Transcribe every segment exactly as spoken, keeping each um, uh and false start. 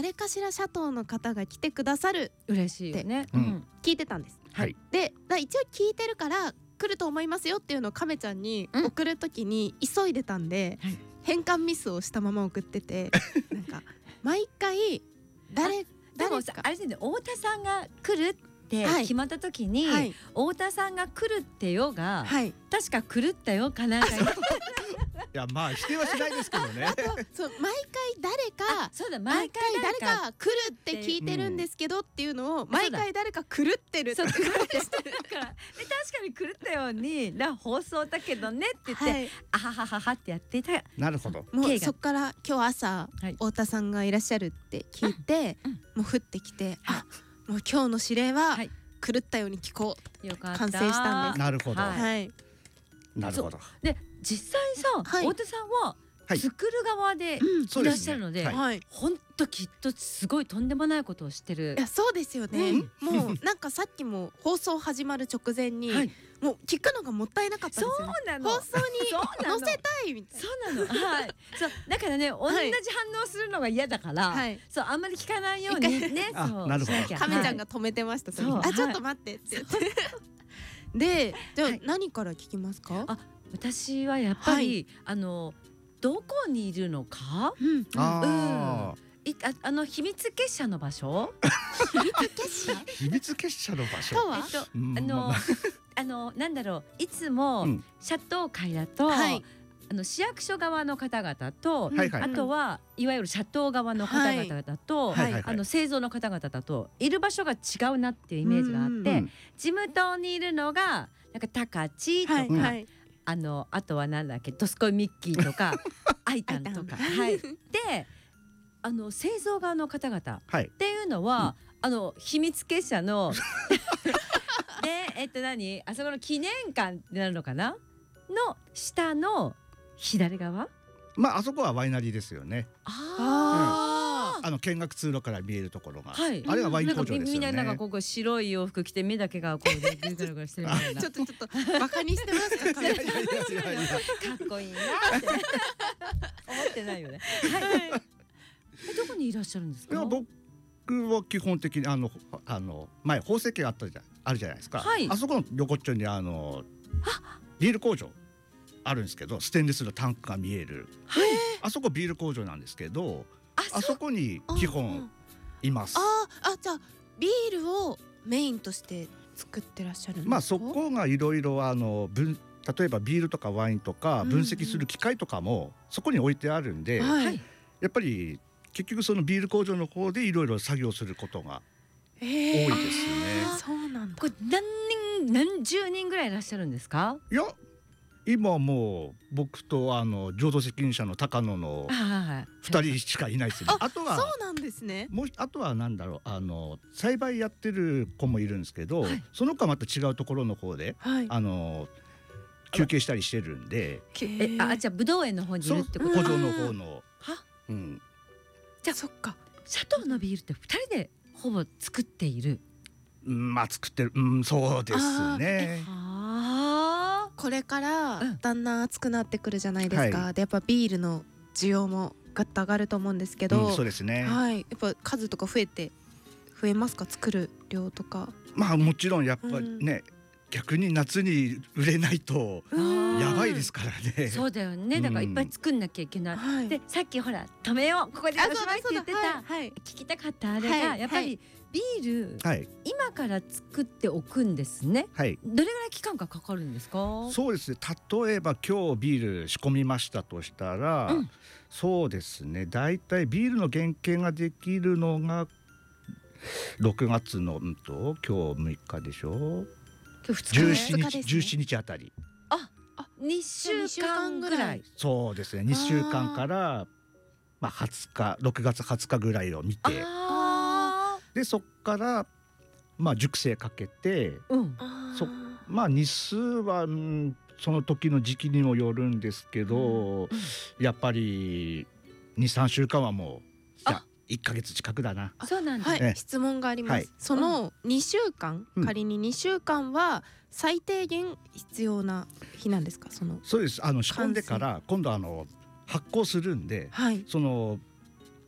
誰かしらシャトーの方が来てくださる嬉しいよね、 ううんん、 聞いてたんです。 はい。 でだ一応聞いてるから来ると思いますよっていうのを亀ちゃんに送るときに急いでたんで、 はい変換ミスをしたまま送っててなんか毎回誰でも誰かさあれですね、太田さんが来るってはい決まった時に、 はい太田さんが来るってよが、 はい確か狂ったよかなんかにいやまあ否定はしないですけどね。 あとそう毎回誰あかそうだ毎毎回回誰誰かか来るって聞いてるんですけどっていうのを毎回誰か狂ってるってそう狂ってしてるからで確かに狂ったようにな放送だけどねって言って、 はいあははははってやってた。 なるほど。 もう K がそっから今日朝、 はい太田さんがいらっしゃるって聞いて、 うんうんもう降ってきて、あもう今日の指令ははい狂ったように聞こう、 よかった完成したんですなるほど。 はいはいなるほど。 で実際さ、 はい太田さんははい作る側でうんいらっそうですねしゃるので、 はいはいほんときっとすごいとんでもないことをしてるい。やそうですよね、 うんもうなんかさっきも放送始まる直前に、 はいもう聞くのがもったいなかったんですよね。 な放送にそうなの載せたいみたいな。 そうなの。はい。そうだからね、同じ反応するのが嫌だから、 はいそうあんまり聞かないようにね。 あそうなるほどしなきゃ亀ちゃんが止めてました。それそうあちょっと待ってって言って。でじゃあはい何から聞きますか？ あ私はやっぱり、 はあのどこにいるのか、 うんあいああの秘密結社の場所、 あ、秘密結社の場所。 とはえっとうんあの、 まあまああのなんだろういつも、 うんシャトー会だと、 はいあの市役所側の方々と、 はいはいあとはいわゆるシャトー側の方々だと、 はいはいはいあの製造の方々だといる場所が違うなっていうイメージがあって、 うんうん事務棟にいるのがなんか高知とか、 はいはいあのあとはなんだっけドスコイミッキーとかアイタンとか、 アイタンはい、であの製造側の方々 はい。 っていうのは、あの秘密結社のでえっと何あそこの記念館ってなるのかなの下の左側、 まああそこはワイナリーですよね。 ああの見学通路から見えるところが。 はいあれがワイン工場ですよね。 なんかみみんななんかここ白い洋服着て目だけがこうでグラグラしてるみたいなちょっとちょっとバカにしてますか？亀ちゃんいやいやいやいや。 かっこいいなって思ってないよね。はい。えどこにいらっしゃるんですか？ いや僕は基本的にあのあの前宝石があったじゃあるじゃないですか。 はいあそこの横っちょにあのビール工場あるんですけど、ステンレスのタンクが見える。 はい。 あそこビール工場なんですけど、 ああそこに基本います。 あーあじゃあビールをメインとして作ってらっしゃるんですか？ まあそこがいろいろあの分例えばビールとかワインとか分析する機械とかもそこに置いてあるんで、 はいやっぱり結局そのビール工場の方でいろいろ作業することが多多いですね。 そうなんだ。 これ何人何十人ぐらいいらっしゃるんですか？ いや今もう僕とあの浄土責任者の高野のあはい。 ふたりしかいないですね。あとそうはなんですね。 もうあとはなんだろうあの栽培やってる子もいるんですけど、 はいその子はまた違うところの方ではい。 あの休憩したりしてるんで、 えあじゃあブドウ園の方にいそうるってこと？ 工場の方の、 はうん、 じゃあそっか。 シャトーのビールって二人でほぼ作っている。 うんまあ作ってる、うん、そうですね。 あこれからうんだんだん暑くなってくるじゃないですか。 はでやっぱビールの需要もガッと上がると思うんですけど、 うん、そうですね。 はい。やっぱ数とか増えて増えますか？作る量とか。 まあもちろんやっぱりね、逆に夏に売れないとあやばいですからね。 そうだよね。だからいっぱい作んなきゃいけない。 はい。 でさっきほら止めようここであおしまいって言ってた、 はいはい。 聞きたかったあれが、 はいやっぱりビール、 はい今から作っておくんですね。 はい。 どれぐらい期間がかかるんですか？ そうですね。例えば今日ビール仕込みましたとしたら、 うんそうですね。だいたいビールの原型ができるのがろくがつのうんと今日むいかでしょ。 今日ふつかじゅうめしちにち、 ふつかですねじゅうしちにちあたり。 にしゅうかんぐらい。 そうですね。にしゅうかんからまあはつか、ろくがつはつかぐらいを見て、 あでそっからまあ熟成かけて、 ーうん。 あーそまあ日数は、うんその時の時期にもよるんですけど、やっぱりに、さんしゅうかんはもうじゃあいっかげつ近くだな。 そうなんだ。 はい、 ええ質問があります、 はいそのにしゅうかん、 うん仮ににしゅうかんは最低限必要な日なんですか？そのそうです。あの仕込んでから今度あの発酵するんで、 はいその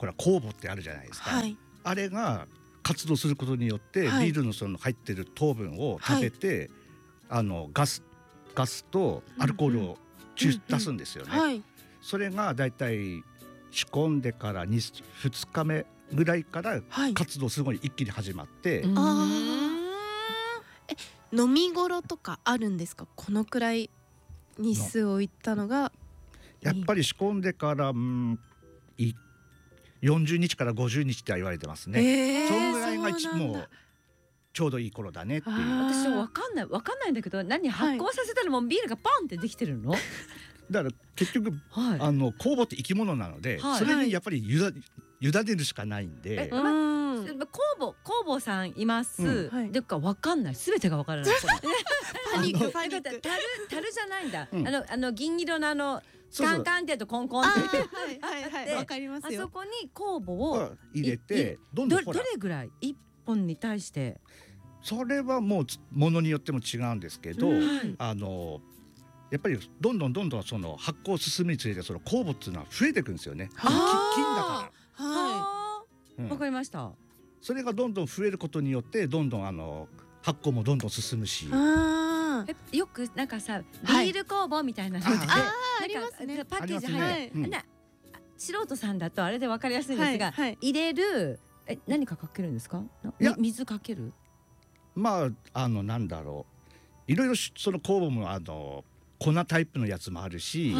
これは酵母ってあるじゃないですか、 はい、 あれが活動することによって、 はい、 ビールのその入ってる糖分を食べて、はい、あのガスガスとアルコールを中、うんうん、出すんですよね、はい、それがだいたい仕込んでから 2, ふつかめぐらいから活動すごい一気に始まって、はい、 あえ飲み頃とかあるんですか？このくらい日数をいったのがやっぱり仕込んでから、うん、いよんじゅうにちからごじゅうにちって言われてますね、えー、そんぐらいがもうちょうどいい頃だねっていう。 私わかんないわかんないんだけど、何発酵させたらもうビールがパンってできてるの？ だから結局、はい、あの酵母って生き物なので、はい、それにやっぱりゆだ委ねるしかないんで、 ま、酵母酵母さんいます、うん、でかわかんない、すべてがわからないパニックパニック樽樽じゃないんだ、うん、あのあの銀色のあのカンカンってやるとコンコンってはいはいはいわかりますよ。 あそこに酵母を入れてどんどんほらどれぐらい一本に対して、 それはもうものによっても違うんですけど、うん、あのやっぱりどんどんどんどんその発酵を進むにつれてその酵母っていうのは増えていくんですよね。菌だから。 はい。わ、うん、かりました。 それがどんどん増えることによってどんどんあの発酵もどんどん進むし。 えよくなんかさビール酵母みたいなので、はい、 ありますね。 パッケージ入って、ね、素人さんだとあれでわかりやすいんですが、はいはい、入れるえ何かかけるんですか？水かける？ まああのなんだろう、いろいろその酵母もあの粉タイプのやつもあるし、はい、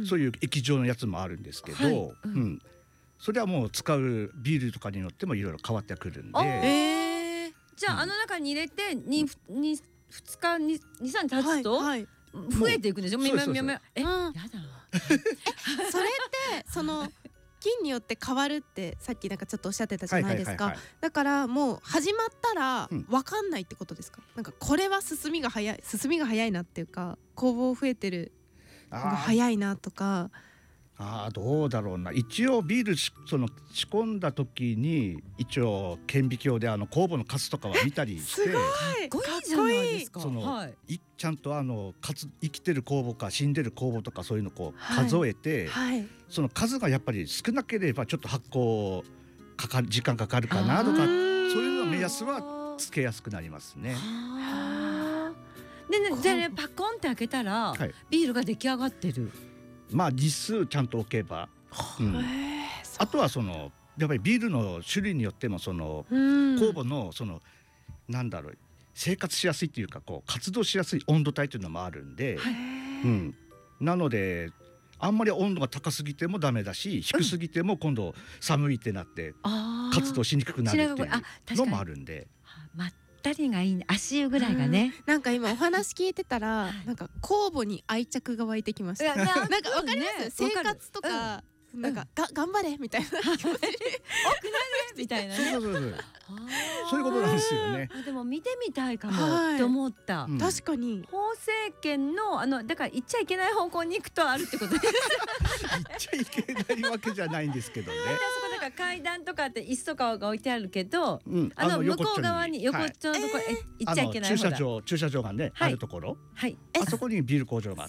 そういう液状のやつもあるんですけど、はいうん、それはもう使うビールとかによってもいろいろ変わってくるんで、 えー、じゃあ、うん、あの中に入れてににふつかにさんにち経つと、はいはい、増えていくんでしょ？みみみみえ、うん、やだえそれってその菌によって変わるってさっきなんかちょっとおっしゃってたじゃないですか。だからもう始まったら分かんないってことですか？うん、なんかこれは進みが早い進みが早いなっていうか酵母増えてるのが早いなとか。 ああどうだろうな。一応ビールその仕込んだ時に一応顕微鏡であの酵母の数とかは見たりして、 すごいかっこいいじゃないですか。 その、はい、ちゃんとあの数生きてる酵母か死んでる酵母とかそういうのをこう数えて、はいはい、その数がやっぱり少なければちょっと発酵かかる時間かかるかなとかそういうの目安はつけやすくなりますね。 でね、じゃあねパコンって開けたら、はい、ビールが出来上がってる。 まあ日数ちゃんと置けば、うん、あとはそのやっぱりビールの種類によってもその酵母のそのなんだろう生活しやすいっていうかこう活動しやすい温度帯というのもあるんで、うん、なのであんまり温度が高すぎてもダメだし低すぎても今度寒いってなって活動しにくくなるっていうのもあるんで。 まったりがいいね。足湯ぐらいがね。 なんか今お話聞いてたらなんか酵母に愛着が湧いてきました。なんかわかります？生活とかなんかが頑張れみたいな気持ち。多くなるみたいなね。 そうそうそう。そういうことなんですよね。 でも見てみたいかもって思った。 確かに。 法政権のあのだから行っちゃいけない方向に行くとあるってことです。 行っちゃいけないわけじゃないんですけどね。 階段とかって椅子とかが置いてあるけど、うん、あの向こう側に横っちょのところ、はい、え行っちゃいけない駐車場駐車場がね、はい、あるところ、はい、あそこにビール工場があって、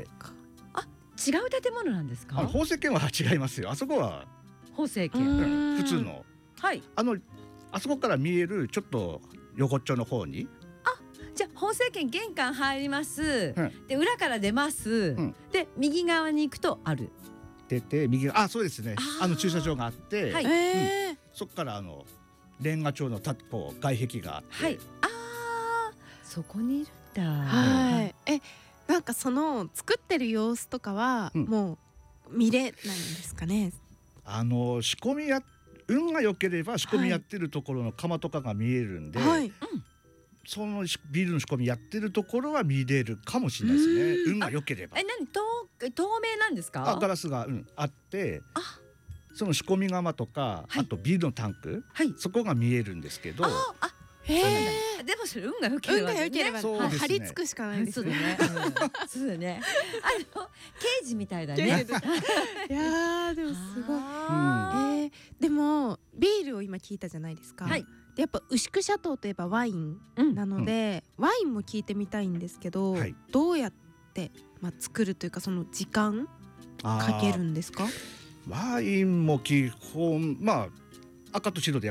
あ違う建物なんですか？ 法政権は違いますよ。あそこは法政権、 うん、普通の、 はい、 あのあそこから見えるちょっと横っちょの方に。 あじゃあ法政権玄関入ります、うん、で裏から出ます、うん、で右側に行くとある。 出て右あそうですね。あの駐車場があって、はいうん、そこからあのレンガ調のたこう外壁があって、はい、 あそこにいるんだ。 はい。えなんかその作ってる様子とかはもう見れないんですかね。 うん、あの仕込みや運が良ければ仕込みやってるところの窯とかが見えるんで、はいうん、そのビールの仕込みやってるところは見れるかもしれないですね。運が良ければ。 え何透透明なんですか？ あガラスが、うん、あってあその仕込み窯とか、はい、あとビールのタンク、はい、そこが見えるんですけど。ああへえ。でもそれ運が良ければ、ね、 運が良ければ、ね、張り付くしかないですね。 そうだね。あの刑事みたいだね。いやーでもすごい。うん、えー、でもビールを今聞いたじゃないですか。はい。でやっぱ牛久シャトーといえばワインなので、うんうん、ワインも聞いてみたいんですけど、はい、どうやって、まあ、作るというかその時間かけるんですか？ ワインも基本まあ赤と白で